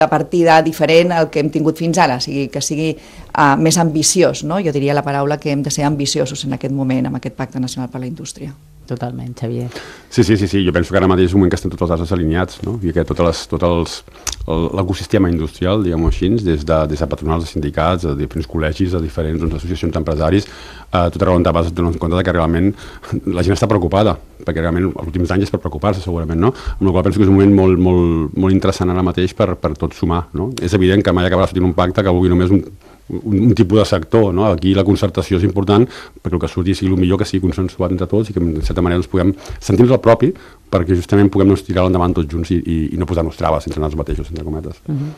de partida diferent al que hem tingut fins ara, que sigui més ambiciós, no? Jo diria la paraula que hem de ser ambiciosos en aquest moment amb aquest Pacte Nacional per la Indústria. Totalment, Xavier. Sí, jo penso que ara mateix és un moment que estem tots els astres alineats, no? I que tot l'ecosistema industrial, diguem-ho així, des de patronals, de sindicats, de diferents col·legis, de diferents associacions d'empresaris, tot arreu on vas donar compte que realment la gent està preocupada, perquè realment els últims anys és per preocupar-se segurament, no? Amb la qual penso que és un moment molt interessant ara mateix per tot sumar, no? És evident que mai acabarà sortint un pacte que vulgui només un tipus de sector, no? Aquí la concertació és important perquè el que surti sigui el millor, que sigui consensuat entre tots i que de certa manera ens puguem sentir-nos al propi perquè justament puguem tirar endavant tots junts i no posar-nos traves entre nosaltres mateixos, entre cometes.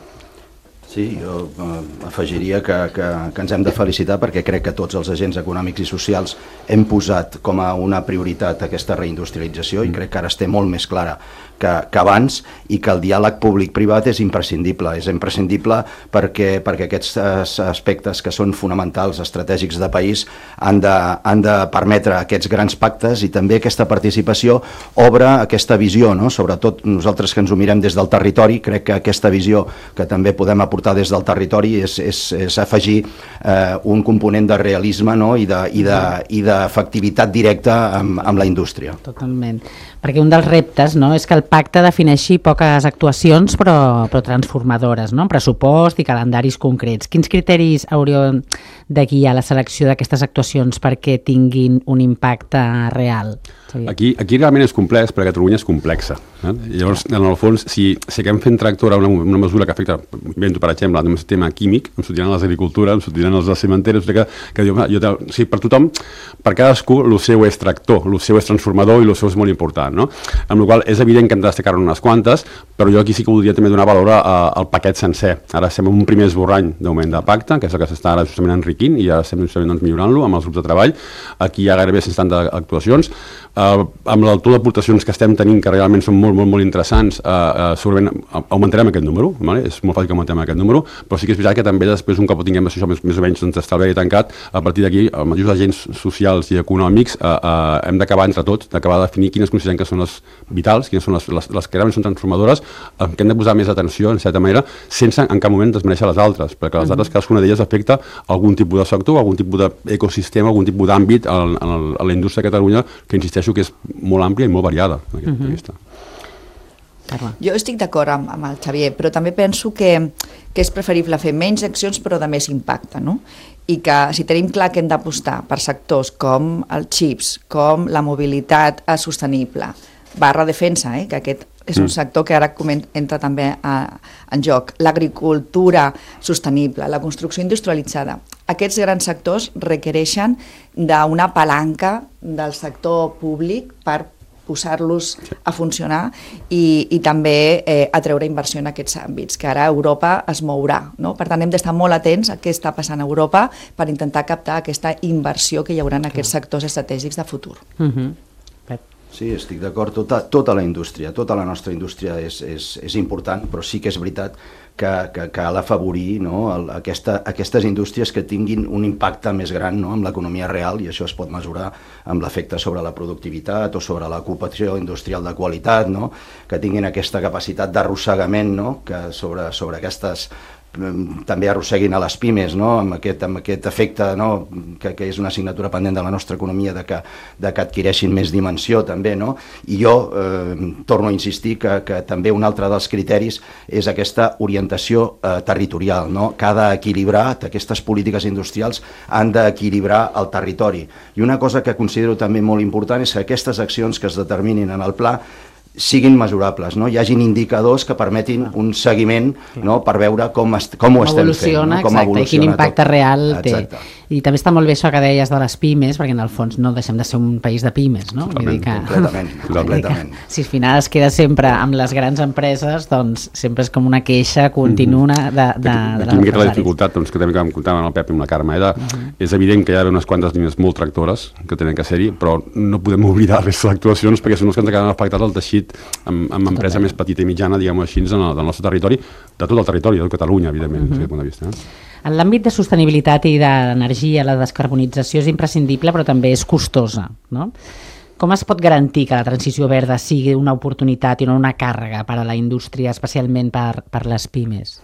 Sí, jo afegiria que ens hem de felicitar perquè crec que tots els agents econòmics i socials hem posat com a una prioritat aquesta reindustrialització i crec que ara es té molt més clara que abans i que el diàleg públic-privat és imprescindible. És imprescindible perquè aquests aspectes que són fonamentals, estratègics de país, han de permetre aquests grans pactes i també aquesta participació obre aquesta visió, no? Sobretot nosaltres que ens ho mirem des del territori, crec que aquesta visió que també podem aportar des del territori és afegir un component de realisme, no? i d'efectivitat directa amb la indústria. Totalment, perquè un dels reptes, no, és que el pacte defineixi poques actuacions però transformadores, no? Pressupost i calendaris concrets. Quins criteris haurien de guiar la selecció d'aquestes actuacions perquè tinguin un impacte real? Aquí realment és complex, perquè Catalunya és complexa. Llavors, en el fons, si acabem fent tractora una mesura que afecta, per exemple, un sistema químic, em sortiran les agricultures, em sortiran les cementeres, que diu, per tothom, per cadascú, el seu és tractor, el seu és transformador i el seu és molt important, no? Amb la qual cosa és evident que hem de destacar unes quantes, però jo aquí sí que voldria també donar valor al paquet sencer. Ara estem en un primer esborrany d'augment de pacte, que és el que s'està ara justament enriquint i ara estem justament millorant-lo amb els grups de treball. Aquí hi ha gairebé 170 actuacions. Amb l'altor d'aportacions que estem tenint, que realment són molt interessants, segurament augmentarem aquest número, és molt fàcil que augmentem aquest número, però sí que és veritat que també després, un cop tinguem això més o menys establert i tancat, a partir d'aquí, els mateixos agents socials i econòmics hem d'acabar entre tots, d'acabar de definir quines considerem que són les vitals, quines són les que realment són transformadores, que hem de posar més atenció, en certa manera, sense en cap moment desmereixer les altres, perquè les altres, cadascuna d'elles afecta algun tipus de sector, algun tipus d'ecosistema, algun tipus d'àmbit a la indústria de Catalunya, que insisteixo que és molt àmplia i molt variada des d'aquest punt de vista. Jo estic d'acord amb el Xavier, però també penso que és preferible fer menys accions però de més impacte, no? I que si tenim clar que hem d'apostar per sectors com els xips, com la mobilitat sostenible, /defensa, que aquest és un sector que ara entra també en joc, l'agricultura sostenible, la construcció industrialitzada. Aquests grans sectors requereixen d'una palanca del sector públic per posar-los a funcionar i també atreure inversió en aquests àmbits, que ara Europa es mourà, no? Per tant, hem d'estar molt atents a què està passant a Europa per intentar captar aquesta inversió que hi haurà en aquests sectors estratègics de futur. Sí, estic d'acord. Tota la indústria, tota la nostra indústria és important, però sí que és veritat que cal afavorir, no, aquestes indústries que tinguin un impacte més gran, no, amb l'economia real, i això es pot mesurar amb l'efecte sobre la productivitat o sobre l'ocupació industrial de qualitat, no, que tinguin aquesta capacitat d'arrossegament, no, que sobre aquestes també arrosseguin a les pimes, no? amb aquest efecte, no? que és una assignatura pendent de la nostra economia de que adquireixin més dimensió també, no? I jo torno a insistir que també un altre dels criteris és aquesta orientació territorial, no? Que ha d'equilibrar, aquestes polítiques industrials han d'equilibrar el territori. I una cosa que considero també molt important és que aquestes accions que es determinin en el pla siguin mesurables, no? Hi hagin indicadors que permetin un seguiment, no? Per veure com ho estem fent, no? Com evoluciona, i quin impacte real té. Exacte. I també està molt bé això que deies de les pimes, perquè en el fons no deixem de ser un país de pimes, no? Completament. Si al final es queda sempre amb les grans empreses, doncs sempre és com una queixa contínua de l'empresari. La dificultat que també vam comptar amb el Pep i amb la Carme és evident que hi ha unes quantes línies molt tractores que tenen que ser-hi, però no podem oblidar les actuacions perquè són els que ens acaben afectant el teixit amb empresa més petita i mitjana, diguem-ho així, del nostre territori, de tot el territori, de Catalunya, evidentment, des d'aquest punt de vista. En l'àmbit de sostenibilitat i d'energia, la descarbonització és imprescindible, però també és costosa, no? Com es pot garantir que la transició verda sigui una oportunitat i no una càrrega per a la indústria, especialment per les pimes?